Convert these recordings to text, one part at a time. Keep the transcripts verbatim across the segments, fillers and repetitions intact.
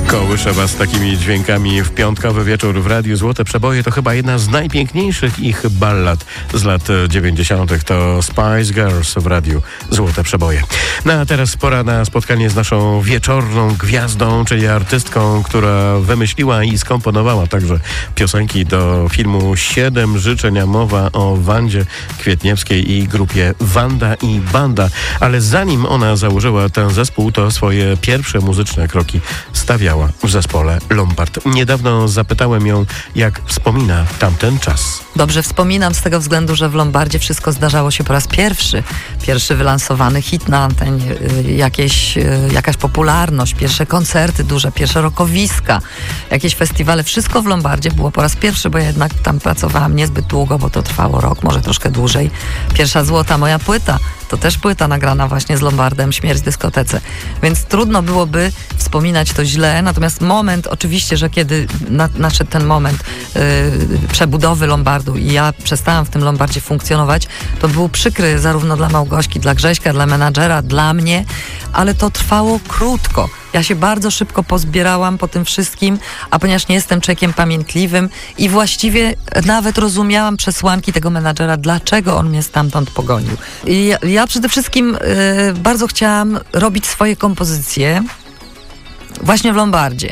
Kołyszę was takimi dźwiękami w piątkowy wieczór w Radiu Złote Przeboje. To chyba jedna z najpiękniejszych ich ballad z lat dziewięćdziesiątych. To Spice Girls w Radiu Złote Przeboje. No a teraz pora na spotkanie z naszą wieczorną gwiazdą, czyli artystką, która wymyśliła i skomponowała także piosenki do filmu Siedem życzeń, a mowa o Wandzie Kwietniewskiej i grupie Wanda i Banda. Ale zanim ona założyła ten zespół, to swoje pierwsze muzyczne kroki stawiała w zespole Lombard. Niedawno zapytałem ją, jak wspomina tamten czas. Dobrze wspominam z tego względu, że w Lombardzie wszystko zdarzało się po raz pierwszy. Pierwszy wylansowany hit na antenie, jakieś, jakaś popularność, pierwsze koncerty duże, pierwsze rockowiska, jakieś festiwale. Wszystko w Lombardzie było po raz pierwszy, bo ja jednak tam pracowałam niezbyt długo, bo to trwało rok, może troszkę dłużej. Pierwsza złota moja płyta, to też płyta nagrana właśnie z Lombardem, Śmierć w dyskotece. Więc trudno byłoby wspominać to źle, natomiast moment, oczywiście, że kiedy na, nadszedł ten moment yy, przebudowy Lombardu i ja przestałam w tym Lombardzie funkcjonować, to był przykry zarówno dla Małgośki, dla Grześka, dla menadżera, dla mnie, ale to trwało krótko. Ja się bardzo szybko pozbierałam po tym wszystkim, a ponieważ nie jestem człowiekiem pamiętliwym i właściwie nawet rozumiałam przesłanki tego menadżera, dlaczego on mnie stamtąd pogonił. I ja, ja przede wszystkim y, bardzo chciałam robić swoje kompozycje właśnie w Lombardzie.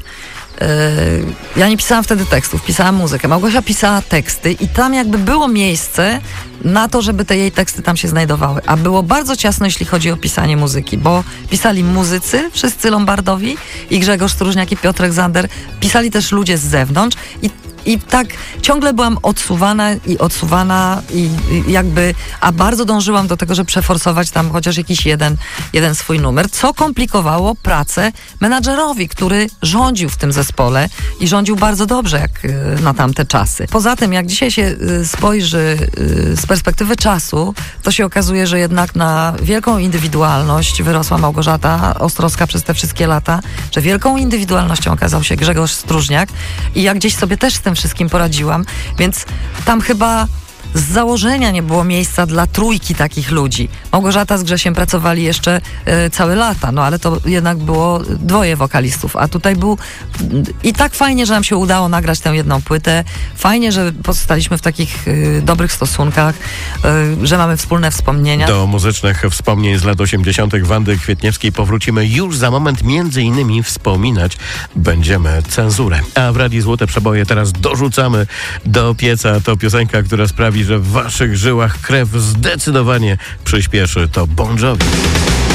Ja nie pisałam wtedy tekstów, pisałam muzykę. Małgosia pisała teksty i tam jakby było miejsce na to, żeby te jej teksty tam się znajdowały. A było bardzo ciasno, jeśli chodzi o pisanie muzyki, bo pisali muzycy, wszyscy lombardowi, i Grzegorz Stróżniak, i Piotrek Zander. Pisali też ludzie z zewnątrz i I tak ciągle byłam odsuwana i odsuwana i, i jakby, a bardzo dążyłam do tego, żeby przeforsować tam chociaż jakiś jeden, jeden swój numer, co komplikowało pracę menadżerowi, który rządził w tym zespole i rządził bardzo dobrze jak na tamte czasy. Poza tym, jak dzisiaj się spojrzy z perspektywy czasu, to się okazuje, że jednak na wielką indywidualność wyrosła Małgorzata Ostrowska przez te wszystkie lata, że wielką indywidualnością okazał się Grzegorz Stróżniak i ja gdzieś sobie też z tym wszystkim poradziłam, więc tam chyba z założenia nie było miejsca dla trójki takich ludzi. Małgorzata z Grzesiem pracowali jeszcze y, całe lata, no ale to jednak było dwoje wokalistów, a tutaj był i tak fajnie, że nam się udało nagrać tę jedną płytę, fajnie, że pozostaliśmy w takich y, dobrych stosunkach, y, że mamy wspólne wspomnienia. Do muzycznych wspomnień z lat osiemdziesiątych Wandy Kwietniewskiej powrócimy już za moment. Między innymi wspominać będziemy Cenzurę. A w Radiu Złote Przeboje teraz dorzucamy do pieca. To piosenka, która sprawi, że w waszych żyłach krew zdecydowanie przyspieszy. To Bon Jovi.